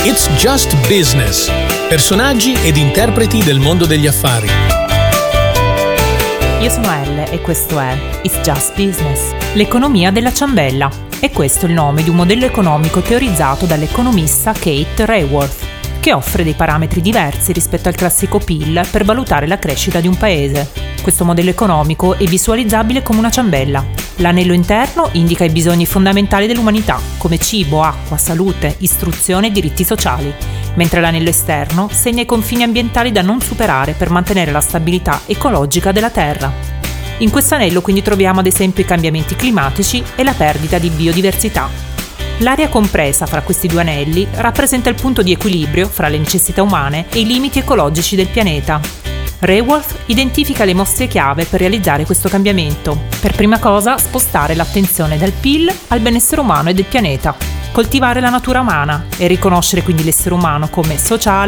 It's Just Business. Personaggi ed interpreti del mondo degli affari. Io sono Elle e questo è It's Just Business, l'economia della ciambella. E questo è il nome di un modello economico teorizzato dall'economista Kate Raworth, che offre dei parametri diversi rispetto al classico PIL per valutare la crescita di un paese. Questo modello economico è visualizzabile come una ciambella. L'anello interno indica i bisogni fondamentali dell'umanità, come cibo, acqua, salute, istruzione e diritti sociali, mentre l'anello esterno segna i confini ambientali da non superare per mantenere la stabilità ecologica della Terra. In questo anello quindi troviamo ad esempio i cambiamenti climatici e la perdita di biodiversità. L'area compresa fra questi due anelli rappresenta il punto di equilibrio fra le necessità umane e i limiti ecologici del pianeta. Raworth identifica le mostre chiave per realizzare questo cambiamento. Per prima cosa, spostare l'attenzione dal PIL al benessere umano e del pianeta, coltivare la natura umana e riconoscere quindi l'essere umano come sociale,